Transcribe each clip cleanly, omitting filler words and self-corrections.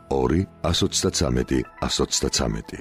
2 133 133.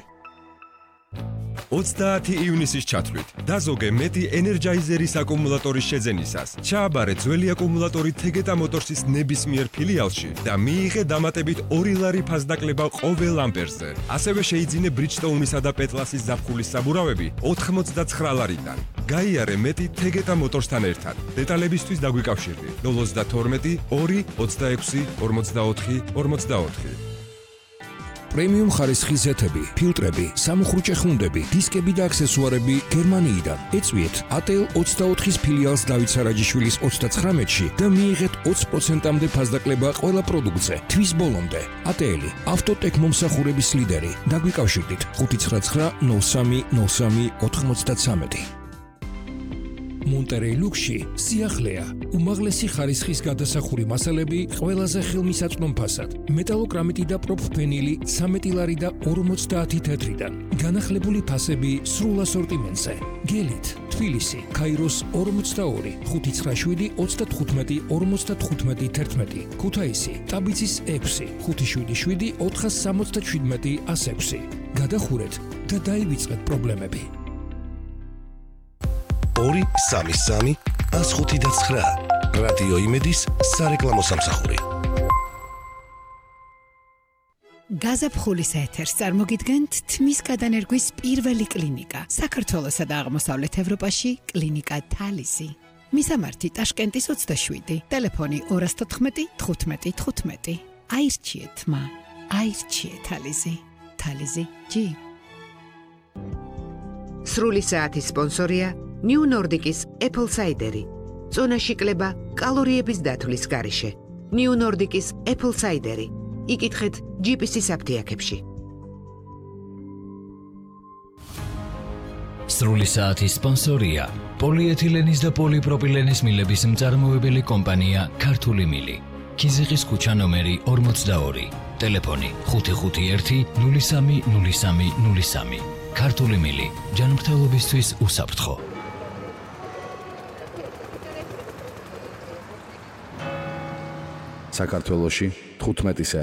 30 ივნისის ჩათვლით დაზოგე მეტი ენერჯაიზერის აკუმულატორის შეძენისას. ჩააბარე ძველი აკუმულატორი თეგეტა მოტორსის ნებისმიერ ფილიალში და მიიღე დამატებით 2 ლარი ფასდაკლება ყოველ ამპერზე. ასევე შეიძინე ბრიჯსტოუნისა და პეტლასის ზაფხულის საბურავები 99 ლარიდან. გაიარე მეტი თეგეტა მოტორსთან ერთად. დეტალებისთვის დაგვიკავშირდი 032 2 26 44 44. პრემიუმ ხარისხის ზეთები, ფილტრები, სამუხრუჭე ხუნდები, დისკები და აქსესუარები გერმანიიდან. ეწვიეთ ATL 24-ის ფილიალს დავით სარაჯიშვილის 39-ში და მიიღეთ 20%-მდე ფასდაკლება ყველა პროდუქტზე. თვის ბოლომდე. ATL ავტოტექ მომსახურების ლიდერი. დაგვიკავშირდით 599 03 03 93. მონტერეი ლუქსში სიახლეა. უმაღლესი ხარისხის გადასახური მასალები ყველაზე ხელმისაწვდომ ფასად. მეტალოკრამიტი და პროფფენილი 13 ლარი და 50 თეთრიდან. განახლებული ფასები სრულ ასორტიმენტზე. გელით, თბილისი, ქაიროს 42, 597 35 55 11. ქუთაისი, ტაბიცის 6, 577 477 106. გადახურეთ და დაივიწყეთ პრობლემები. 233 159 რადიო იმედის სარეკლამო სამსახური. გაზაფხულის ეთერს წარმოგიდგენთ თმის გადანერგვის პირველი კლინიკა საქართველოსა და აღმოსავლეთ ევროპაში კლინიკა თალისი. მისამართი ტაშკენტის 27, ტელეფონი 214 15 15. აირჩიეთ მა, აირჩიეთ თალისი. თალისი G. სრული საათის სპონსორია New Nordic-ის Apple Cider-ი. წონაში კლება კალორიების დათვლის გარეშე. New Nordic-ის Apple Cider-ი. იკითხეთ GPS-ის აფთიაქებში. სრული საათის სპონსორია პოლიეთილენის და პოლიპროპილენის მილების მწარმოებელი კომპანია ქართული მილი. ქიზიყის ქუჩა ნომერი 42. ტელეფონი 551 03 03 03. ქართული მილი. ჯანმრთელობისთვის უსაფრთხო. საქართველოში 15